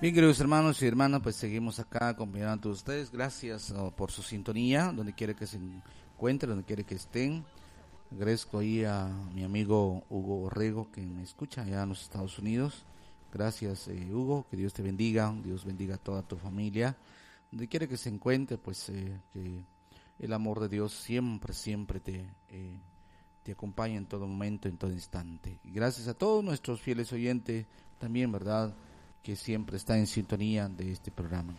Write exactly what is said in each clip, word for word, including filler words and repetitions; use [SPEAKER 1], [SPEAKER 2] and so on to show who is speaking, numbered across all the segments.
[SPEAKER 1] Bien, queridos hermanos y hermanas, pues seguimos acá acompañando a todos ustedes. Gracias oh, por su sintonía, donde quiera que se encuentren, donde quiera que estén. Agradezco ahí a mi amigo Hugo Orrego, que me escucha allá en los Estados Unidos. Gracias, eh, Hugo, que Dios te bendiga, Dios bendiga a toda tu familia. Donde quiera que se encuentre, pues eh, que el amor de Dios siempre, siempre te, eh, te acompañe en todo momento, en todo instante. Y gracias a todos nuestros fieles oyentes también, ¿verdad?, que siempre está en sintonía de este programa.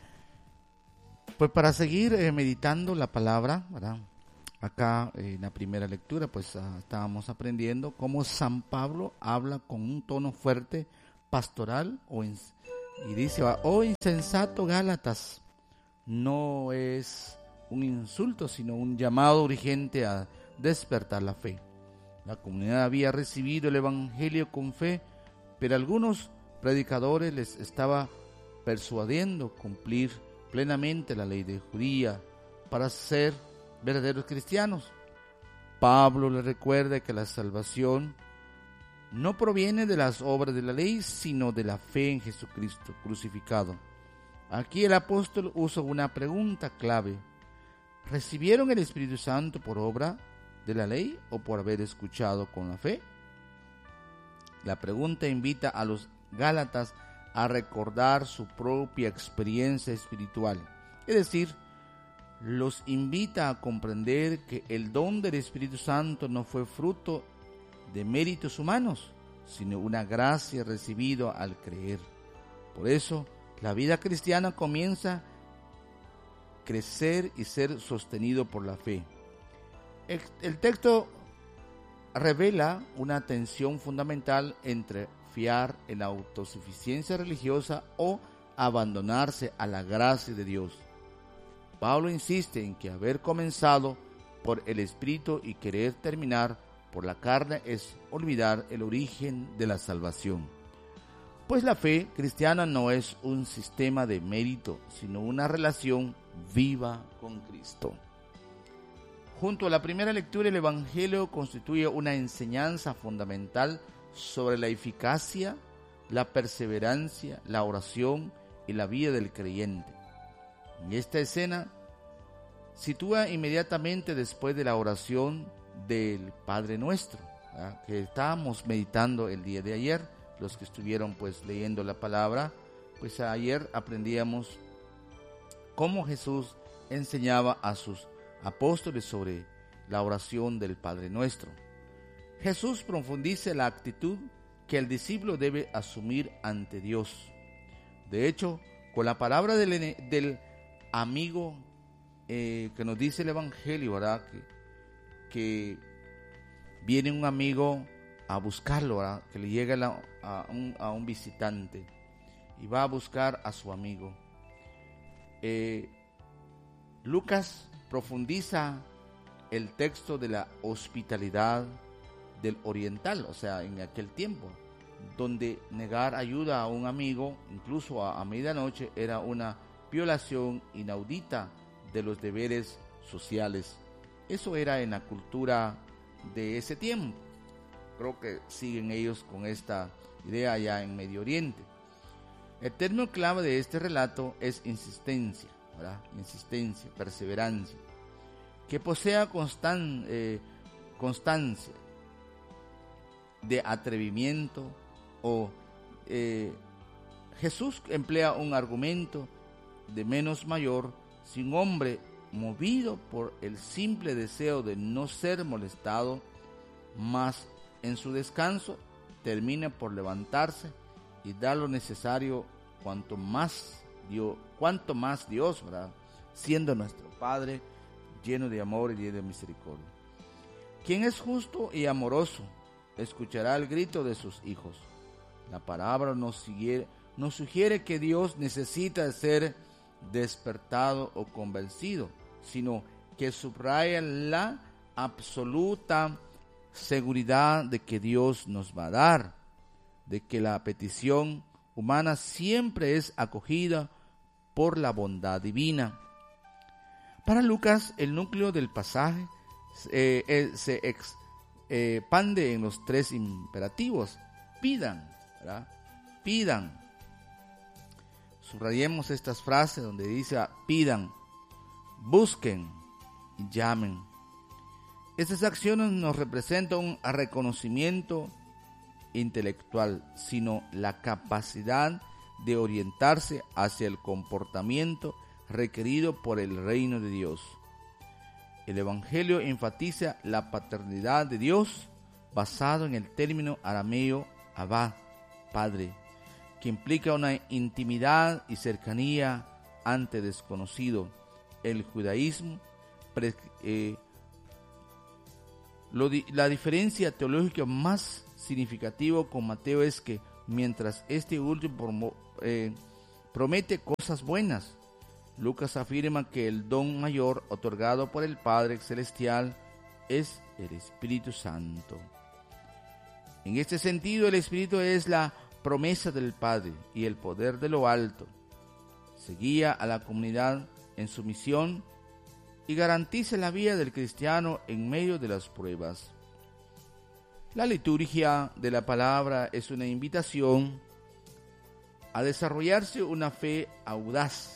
[SPEAKER 1] Pues para seguir eh, meditando la palabra, ¿verdad?, acá eh, en la primera lectura, pues uh, estábamos aprendiendo cómo San Pablo habla con un tono fuerte, pastoral, o in- y dice, oh insensato Gálatas, no es un insulto, sino un llamado urgente a despertar la fe. La comunidad había recibido el evangelio con fe, pero algunos predicadores les estaba persuadiendo cumplir plenamente la ley de judía para ser verdaderos cristianos. Pablo les recuerda que la salvación no proviene de las obras de la ley, sino de la fe en Jesucristo crucificado. Aquí el apóstol usa una pregunta clave: ¿recibieron el Espíritu Santo por obra de la ley o por haber escuchado con la fe? La pregunta invita a los Gálatas a recordar su propia experiencia espiritual, es decir, los invita a comprender que el don del Espíritu Santo no fue fruto de méritos humanos, sino una gracia recibida al creer. Por eso, la vida cristiana comienza a crecer y ser sostenido por la fe. El, el texto revela una tensión fundamental entre fiar en la autosuficiencia religiosa o abandonarse a la gracia de Dios. Pablo insiste en que haber comenzado por el Espíritu y querer terminar por la carne es olvidar el origen de la salvación. Pues la fe cristiana no es un sistema de mérito, sino una relación viva con Cristo. Junto a la primera lectura, el Evangelio constituye una enseñanza fundamental sobre la eficacia, la perseverancia, la oración y la vida del creyente. En esta escena sitúa inmediatamente después de la oración del Padre Nuestro, ¿verdad?, que estábamos meditando el día de ayer. Los que estuvieron pues leyendo la palabra, pues ayer aprendíamos cómo Jesús enseñaba a sus apóstoles sobre la oración del Padre Nuestro. Jesús profundiza la actitud que el discípulo debe asumir ante Dios. De hecho, con la palabra del, del amigo eh, que nos dice el Evangelio, ¿verdad?, que, que viene un amigo a buscarlo, ¿verdad?, que le llega la, a, un, a un visitante y va a buscar a su amigo. Eh, Lucas profundiza el texto de la hospitalidad del oriental, o sea, en aquel tiempo, donde negar ayuda a un amigo, incluso a, a medianoche, era una violación inaudita de los deberes sociales. Eso era en la cultura de ese tiempo. Creo que siguen ellos con esta idea allá en Medio Oriente. El término clave de este relato es insistencia, ¿verdad? Insistencia, perseverancia, que posea constan, eh, constancia de atrevimiento o eh, Jesús emplea un argumento de menos mayor si un hombre movido por el simple deseo de no ser molestado, más en su descanso termina por levantarse y dar lo necesario, cuanto más Dios, cuanto más Dios, ¿verdad?, siendo nuestro Padre, lleno de amor y de misericordia. Quien es justo y amoroso escuchará el grito de sus hijos. La palabra nos sugiere, nos sugiere que Dios necesita ser despertado o convencido, sino que subraya la absoluta seguridad de que Dios nos va a dar, de que la petición humana siempre es acogida por la bondad divina. Para Lucas, el núcleo del pasaje eh, eh, se expande eh, en los tres imperativos. Pidan, ¿verdad? Pidan. Subrayemos estas frases donde dice pidan, busquen y llamen. Estas acciones nos representan un reconocimiento intelectual, sino la capacidad de orientarse hacia el comportamiento requerido por el reino de Dios. El Evangelio enfatiza la paternidad de Dios basado en el término arameo Abba, Padre, que implica una intimidad y cercanía ante desconocido. El judaísmo, pre, eh, lo di, la diferencia teológica más significativa con Mateo es que mientras este último eh, promete cosas buenas, Lucas afirma que el don mayor otorgado por el Padre Celestial es el Espíritu Santo. En este sentido, el Espíritu es la promesa del Padre y el poder de lo alto. Se guía a la comunidad en su misión y garantiza la vida del cristiano en medio de las pruebas. La liturgia de la palabra es una invitación a desarrollarse una fe audaz,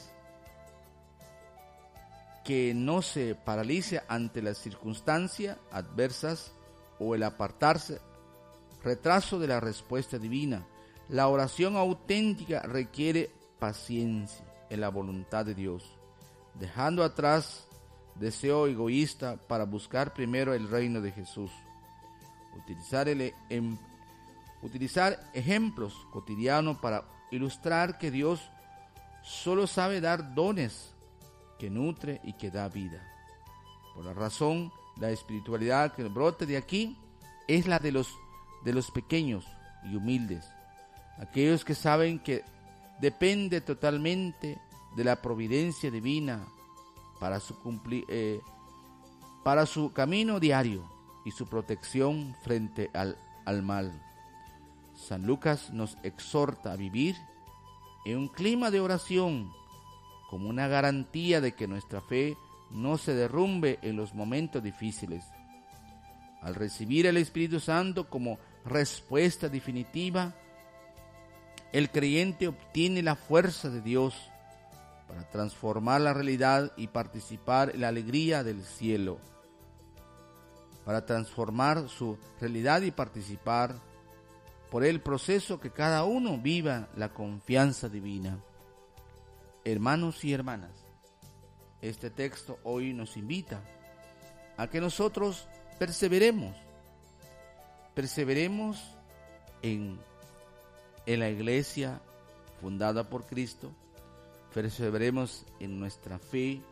[SPEAKER 1] que no se paralice ante las circunstancias adversas o el apartarse, retraso de la respuesta divina. La oración auténtica requiere paciencia en la voluntad de Dios, dejando atrás deseo egoísta para buscar primero el reino de Jesús. Utilizar, el, em, utilizar ejemplos cotidianos para ilustrar que Dios solo sabe dar dones que nutre y que da vida. Por la razón, la espiritualidad que brote de aquí es la de los, de los pequeños y humildes, aquellos que saben que depende totalmente de la providencia divina para su, cumpli, eh, para su camino diario y su protección frente al, al mal. San Lucas nos exhorta a vivir en un clima de oración como una garantía de que nuestra fe no se derrumbe en los momentos difíciles. Al recibir el Espíritu Santo como respuesta definitiva, el creyente obtiene la fuerza de Dios para transformar la realidad y participar en la alegría del cielo. Para transformar su realidad y participar por el proceso que cada uno viva la confianza divina. Hermanos y hermanas, este texto hoy nos invita a que nosotros perseveremos, perseveremos en, en la iglesia fundada por Cristo, perseveremos en nuestra fe,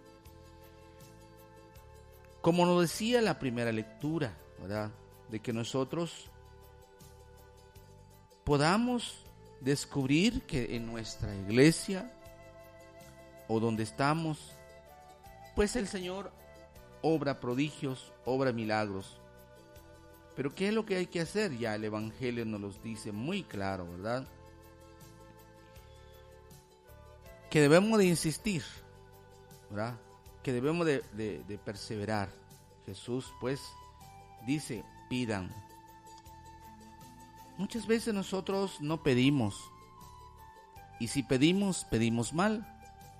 [SPEAKER 1] como nos decía la primera lectura, ¿verdad? De que nosotros podamos descubrir que en nuestra iglesia o donde estamos, pues el Señor obra prodigios, obra milagros. Pero ¿qué es lo que hay que hacer? Ya el Evangelio nos los dice muy claro, ¿verdad? Que debemos de insistir, ¿verdad? Que debemos de, de, de perseverar. Jesús pues dice, pidan. Muchas veces nosotros no pedimos, y si pedimos, pedimos mal.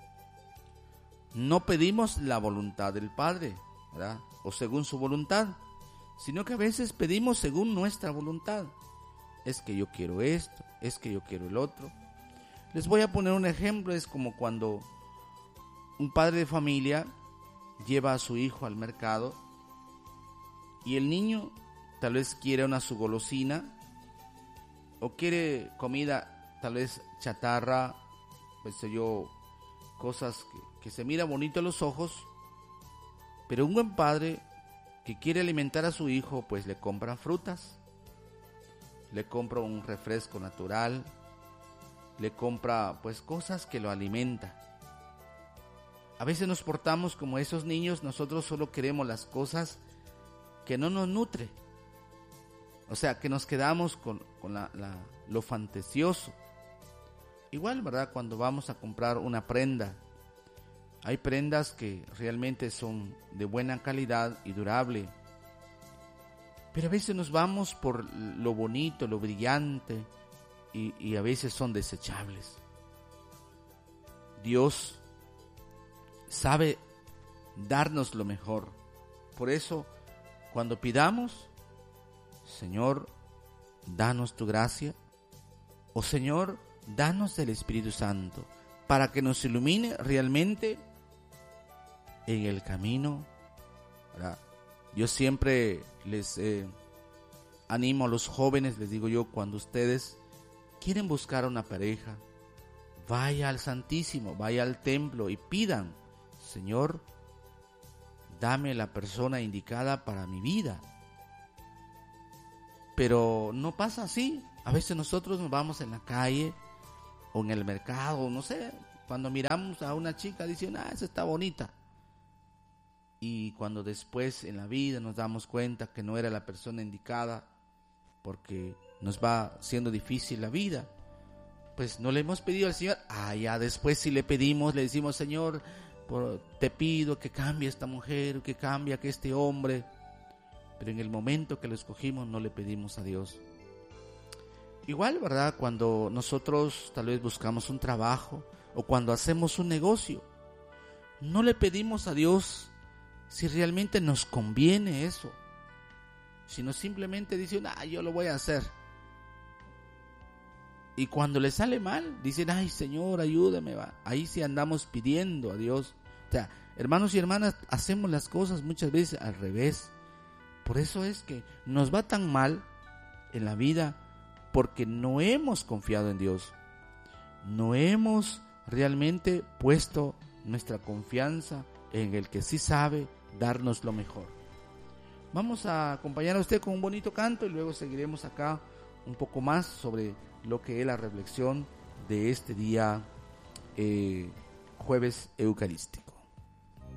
[SPEAKER 1] No pedimos la voluntad del Padre, ¿verdad? O según su voluntad, sino que a veces pedimos según nuestra voluntad. Es que yo quiero esto, es que yo quiero el otro. Les voy a poner un ejemplo, es como cuando un padre de familia lleva a su hijo al mercado y el niño tal vez quiere una su golosina o quiere comida tal vez chatarra, pues yo, cosas que, que se mira bonito a los ojos, pero un buen padre que quiere alimentar a su hijo pues le compra frutas, le compra un refresco natural, le compra pues cosas que lo alimentan. A veces nos portamos como esos niños, nosotros solo queremos las cosas que no nos nutren. O sea, que nos quedamos con, con la, la, lo fantasioso. Igual, ¿verdad? Cuando vamos a comprar una prenda, hay prendas que realmente son de buena calidad y durable. Pero a veces nos vamos por lo bonito, lo brillante, y, y a veces son desechables. Dios sabe darnos lo mejor. Por eso, cuando pidamos, Señor, danos tu gracia, o Señor, danos el Espíritu Santo, para que nos ilumine realmente en el camino. ¿Verdad? Yo siempre les eh, animo a los jóvenes, les digo yo, cuando ustedes quieren buscar una pareja, vaya al Santísimo, vaya al templo y pidan, Señor, dame la persona indicada para mi vida. Pero no pasa así. A veces nosotros nos vamos en la calle o en el mercado, no sé, cuando miramos a una chica dicen, ah, esa está bonita. Y cuando después en la vida nos damos cuenta que no era la persona indicada, porque nos va siendo difícil la vida, pues no le hemos pedido al Señor. Ah, ya después si le pedimos, le decimos, Señor, por, te pido que cambie esta mujer, que cambie a que este hombre. Pero en el momento que lo escogimos no le pedimos a Dios. Igual, ¿verdad? Cuando nosotros tal vez buscamos un trabajo o cuando hacemos un negocio, no le pedimos a Dios si realmente nos conviene eso, sino simplemente dicen, ah, yo lo voy a hacer. Y cuando le sale mal, dicen, ay, Señor, ayúdame. Va. Ahí sí andamos pidiendo a Dios. O sea, hermanos y hermanas, hacemos las cosas muchas veces al revés. Por eso es que nos va tan mal en la vida, porque no hemos confiado en Dios. No hemos realmente puesto nuestra confianza en el que sí sabe darnos lo mejor. Vamos a acompañar a usted con un bonito canto y luego seguiremos acá un poco más sobre lo que es la reflexión de este día eh, jueves eucarístico.